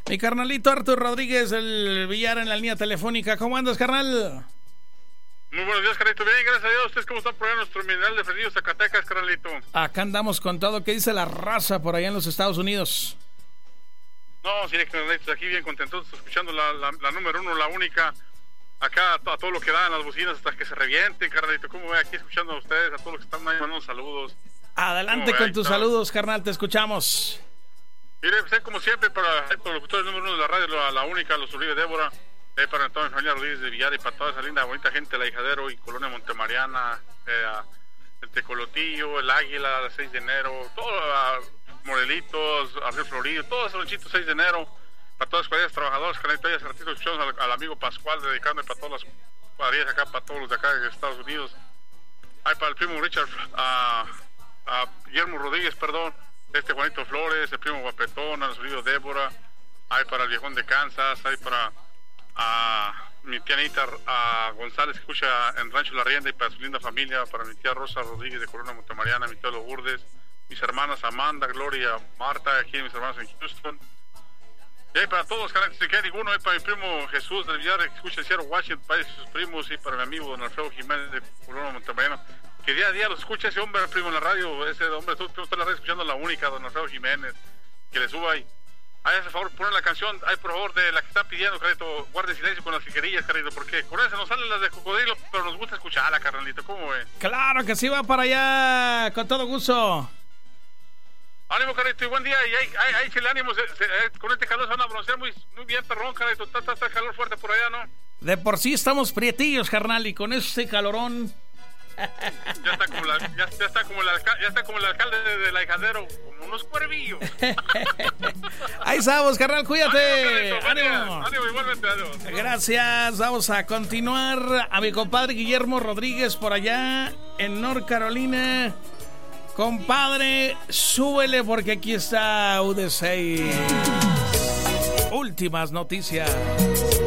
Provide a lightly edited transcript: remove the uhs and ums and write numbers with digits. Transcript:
Mi carnalito Artur Rodríguez, el Villar en la línea telefónica. ¿Cómo andas, carnal? Muy buenos días, carnalito. Bien, gracias a Dios. ¿Ustedes cómo están por allá en nuestro mineral de Fresnillo, Zacatecas, carnalito? Acá andamos con todo. ¿Qué dice la raza por allá en los Estados Unidos? No, sí, carnalitos, aquí bien contentos, escuchando la número uno, la única. Acá a todo lo que dan las bocinas hasta que se revienten, carnalito. ¿Cómo ve? Aquí escuchando a ustedes, a todos los que están ahí mandando saludos. Adelante con tus saludos, carnal, te escuchamos. Mire, pues, como siempre, para los locutores número uno de la radio, la única, los Uribe Débora, para toda mi familia Rodríguez de Villar y para toda esa linda, bonita gente de La Hijadero y Colonia Montemariana, el Tecolotillo, el Águila, el 6 de enero, todo, Morelitos, Arroyo Florido, todos esos ranchitos 6 de enero, para todas las cuadrillas trabajadoras, carnalito, ya hace ratito escuchamos al amigo Pascual, dedicándole para todas las cuadrillas acá, para todos los de acá de Estados Unidos. Hay para el primo Richard, a Guillermo Rodríguez, perdón, Juanito Flores, el primo Guapetón, al Uribe Débora, hay para el viejón de Kansas, hay para mi tía Anita González, que escucha en Rancho La Rienda, y para su linda familia, para mi tía Rosa Rodríguez de Colonia Montemariana, mi tía Lourdes, mis hermanas Amanda, Gloria, Marta, aquí mis hermanos en Houston. Y hay para todos, canales, si queda ninguno, hay para mi primo Jesús del Villar, que escucha en Seattle, Washington, para sus primos, y para mi amigo Don Alfredo Jiménez de Colonia Montemariana, que día a día los escucha ese hombre, primo, en la radio, ese hombre, tú estás en la radio escuchando la única, Don Alfredo Jiménez, que le suba ahí. Ay, por favor, poner la canción, ay, por favor, de la que está pidiendo, carnalito, guarde silencio con las jiquerillas, carnalito, porque con esa nos salen las de cocodrilo, pero nos gusta escucharla, carnalito, ¿cómo ve? Claro que sí, va para allá, con todo gusto. Ánimo, carnalito, y buen día, y ahí chile, ánimo, con este calor se van a broncear muy bien, perrón, carnalito, está el calor fuerte por allá, ¿no? De por sí estamos prietillos, carnal, y con ese calorón... Ya está como el alcalde de La Hijadero, como unos cuervillos. Ahí estamos, carnal, cuídate. Ánimo, igualmente, adiós. Gracias, vamos a continuar a mi compadre Guillermo Rodríguez por allá en North Carolina. Compadre, súbele porque aquí está UDC. Últimas noticias.